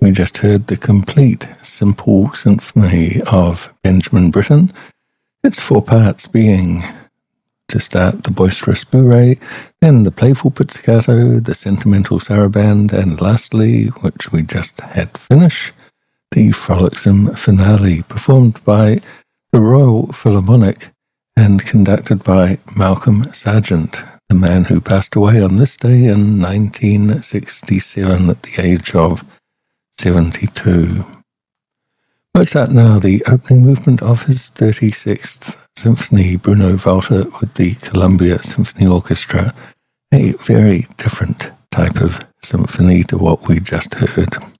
We just heard the complete Simple Symphony of Benjamin Britten. Its 4 parts being, to start, the boisterous bourrée, then the playful pizzicato, the sentimental saraband, and lastly, which we just had finish, the frolicsome finale, performed by the Royal Philharmonic and conducted by Malcolm Sargent, the man who passed away on this day in 1967 at the age of 72. Mozart now the opening movement of his 36th Symphony, Bruno Walter with the Columbia Symphony Orchestra, a very different type of symphony to what we just heard.